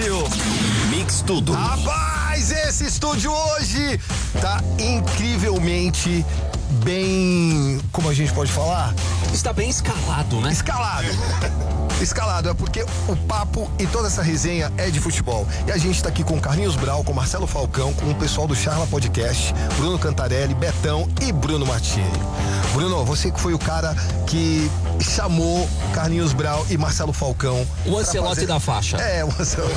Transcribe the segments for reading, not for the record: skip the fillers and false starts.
Brasil. Mix Tudo. Rapaz, esse estúdio hoje tá incrivelmente bem, como a gente pode falar? Está bem escalado, né? Escalado, é porque o papo e toda essa resenha é de futebol. E a gente tá aqui com Carlinhos Brau, com Marcelo Falcão, com o pessoal do Charla Podcast, Bruno Cantarelli, Betão e Bruno Martini. Bruno, você que foi o cara que chamou Carlinhos Brau e Marcelo Falcão. O Ancelotti da faixa. É, o Ancelotti.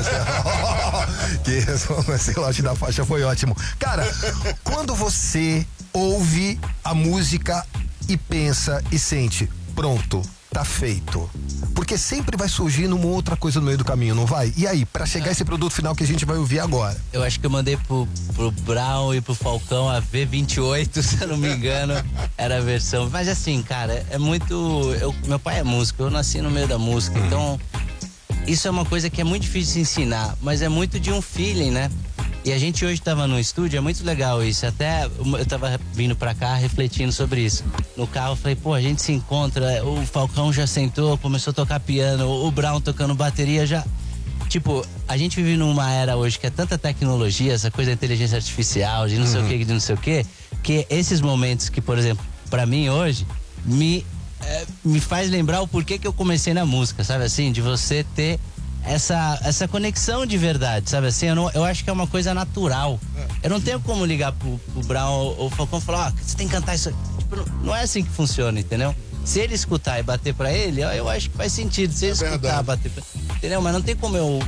O Ancelotti da faixa foi ótimo. Cara, quando você ouve a música e pensa e sente, pronto, tá feito. Porque sempre vai surgindo uma outra coisa no meio do caminho, não vai? E aí, pra chegar esse produto final que a gente vai ouvir agora? Eu acho que eu mandei pro Brown e pro Falcão a V28, se eu não me engano, era a versão. Mas assim, cara, é muito... meu pai é músico, eu nasci no meio da música, então isso é uma coisa que é muito difícil de ensinar, mas é muito de um feeling, né? E a gente hoje tava no estúdio, é muito legal isso. Até eu tava vindo pra cá refletindo sobre isso. No carro eu falei, pô, a gente se encontra, o Falcão já sentou, começou a tocar piano, o Brown tocando bateria já. Tipo, a gente vive numa era hoje que é tanta tecnologia, essa coisa da inteligência artificial, de não sei o que, de não sei o que esses momentos que, por exemplo, pra mim hoje, me faz lembrar o porquê que eu comecei na música, sabe assim? De você ter essa conexão de verdade, sabe assim? Eu acho que é uma coisa natural. Eu não tenho como ligar pro Brown ou Falcão e falar, você tem que cantar isso. Tipo, não é assim que funciona, entendeu? Se ele escutar e bater pra ele, eu acho que faz sentido. Se ele escutar, bater pra... Entendeu? Mas não tem como eu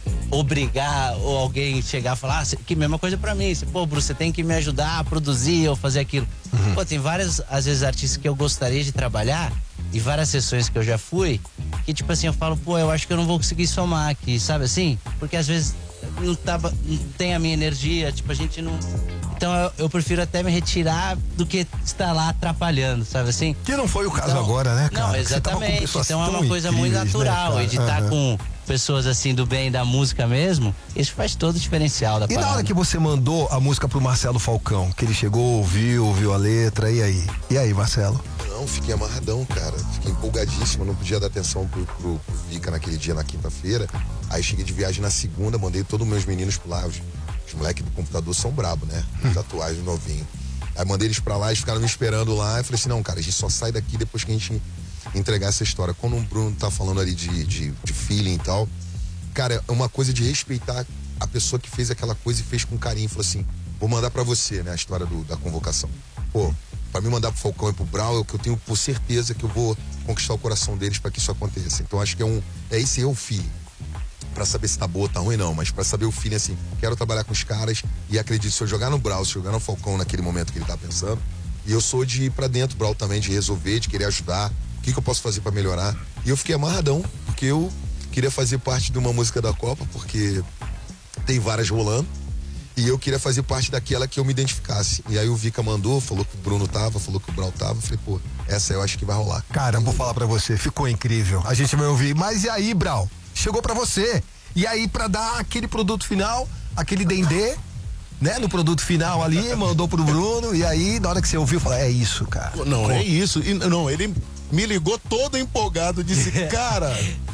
obrigar ou alguém chegar a falar, que mesma coisa pra mim. Pô, Bruno, você tem que me ajudar a produzir ou fazer aquilo. Pô, tem várias, às vezes, artistas que eu gostaria de trabalhar e várias sessões que eu já fui, que tipo assim, eu falo, pô, eu acho que eu não vou conseguir somar aqui, sabe assim? Porque às vezes não tem a minha energia, tipo, a gente não... Então eu prefiro até me retirar do que estar lá atrapalhando, sabe assim? Que não foi o caso agora, né, cara? Não, exatamente. Então é uma coisa muito natural, né, e de estar com pessoas assim do bem da música mesmo, isso faz todo o diferencial da parada. E na hora que você mandou a música pro Marcelo Falcão, que ele chegou, ouviu a letra, e aí? E aí, Marcelo? Não, fiquei amarradão, cara. Fiquei empolgadíssimo, não podia dar atenção pro Vika naquele dia, na quinta-feira. Aí cheguei de viagem na segunda, mandei todos os meus meninos pro lá. Os moleques do computador são brabo, né? Tatuagem novinho. Aí mandei eles pra lá, eles ficaram me esperando lá. E falei assim, não, cara, a gente só sai daqui depois que a gente entregar essa história. Quando o Bruno tá falando ali de feeling e tal, cara, é uma coisa de respeitar a pessoa que fez aquela coisa e fez com carinho. Falou assim, vou mandar pra você, né, a história da convocação. Pô, pra me mandar pro Falcão e pro Brown, eu tenho por certeza que eu vou conquistar o coração deles pra que isso aconteça. Então acho que esse é o feeling. Pra saber se tá boa ou tá ruim, não, mas pra saber o feeling, assim, quero trabalhar com os caras e acredito, se eu jogar no Brown, se eu jogar no Falcão naquele momento que ele tá pensando, e eu sou de ir pra dentro, Brown também, de resolver, de querer ajudar, o que eu posso fazer pra melhorar. E eu fiquei amarradão, porque eu queria fazer parte de uma música da Copa, porque tem várias rolando, e eu queria fazer parte daquela que eu me identificasse. E aí o Vika mandou, falou que o Bruno tava, falou que o Brown tava, eu falei, pô, essa eu acho que vai rolar. Cara, eu vou falar pra você, ficou incrível. A gente vai ouvir, mas e aí, Brown? Chegou pra você. E aí, pra dar aquele produto final, aquele dendê, né? No produto final ali, mandou pro Bruno. E aí, na hora que você ouviu, falou, é isso, cara. Não, é isso. E, não, ele me ligou todo empolgado, disse, cara,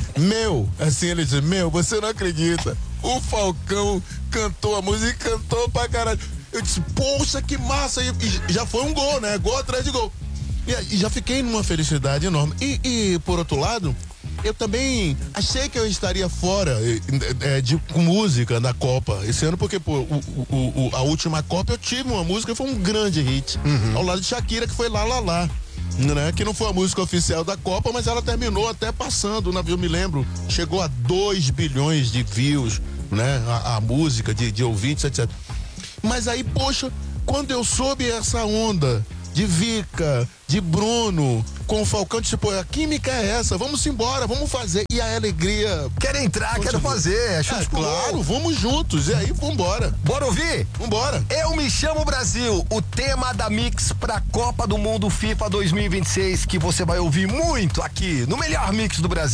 assim, ele disse, você não acredita. O Falcão cantou a música e cantou pra caralho. Eu disse, poxa, que massa. E já foi um gol, né? Gol atrás de gol. E já fiquei numa felicidade enorme. E por outro lado, eu também achei que eu estaria fora com música na Copa esse ano, porque pô, a última Copa eu tive uma música que foi um grande hit, ao lado de Shakira, que foi Lá Lá Lá, né? Que não foi a música oficial da Copa, mas ela terminou até passando, eu me lembro, chegou a 2 bilhões de views, né? A música de ouvintes, etc. Mas aí, poxa, quando eu soube essa onda de Vika, de Bruno, com o Falcão, tipo, a química é essa, vamos embora, vamos fazer. E a alegria... Quero entrar, quero fazer. Claro, vamos juntos, e aí vambora. Bora ouvir? Vambora. Eu Me Chamo Brasil, o tema da Mix pra Copa do Mundo FIFA 2026, que você vai ouvir muito aqui no melhor Mix do Brasil.